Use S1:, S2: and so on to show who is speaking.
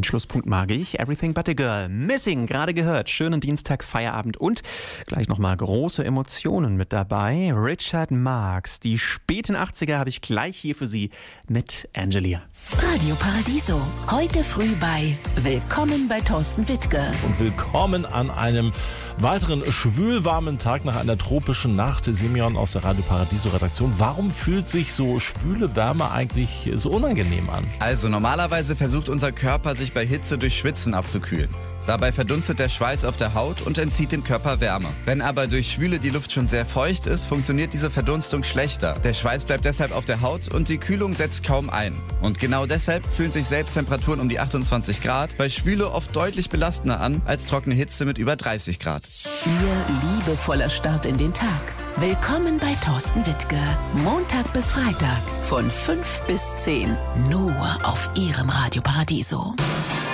S1: Schlusspunkt mag ich. Everything but a Girl. Missing, gerade gehört. Schönen Dienstag, Feierabend und gleich nochmal große Emotionen mit dabei. Richard Marx. Die späten 80er habe ich gleich hier für Sie mit Angelia.
S2: Radio Paradiso. Heute früh bei Willkommen bei Thorsten Wittke.
S3: Und willkommen an einem weiteren schwülwarmen Tag nach einer tropischen Nacht. Simeon aus der Radio Paradiso Redaktion. Warum fühlt sich so schwüle Wärme eigentlich so unangenehm an?
S4: Also normalerweise versucht unser Körper, sich bei Hitze durch Schwitzen abzukühlen. Dabei verdunstet der Schweiß auf der Haut und entzieht dem Körper Wärme. Wenn aber durch Schwüle die Luft schon sehr feucht ist, funktioniert diese Verdunstung schlechter. Der Schweiß bleibt deshalb auf der Haut und die Kühlung setzt kaum ein. Und genau deshalb fühlen sich selbst Temperaturen um die 28 Grad bei Schwüle oft deutlich belastender an als trockene Hitze mit über 30 Grad.
S2: Ihr liebevoller Start in den Tag. Willkommen bei Thorsten Wittke. Montag bis Freitag von 5 bis 10. Nur auf Ihrem Radio Paradiso.